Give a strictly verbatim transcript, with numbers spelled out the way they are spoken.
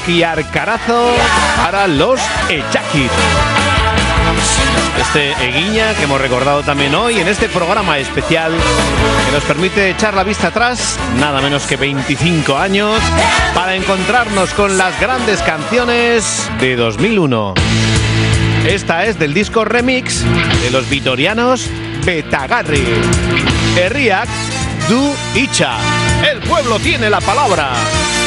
y arcarazo para los Echakit. Este Eguiña que hemos recordado también hoy en este programa especial que nos permite echar la vista atrás, nada menos que veinticinco años, para encontrarnos con las grandes canciones de dos mil uno. Esta es del disco remix de los vitorianos Betagarri. Herriak du Itxa. El pueblo tiene la palabra.